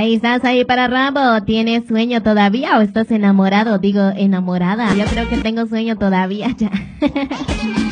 Ahí estás ahí para Rambo. ¿Tienes sueño todavía o estás enamorado? Digo, enamorada. Yo creo que tengo sueño todavía ya.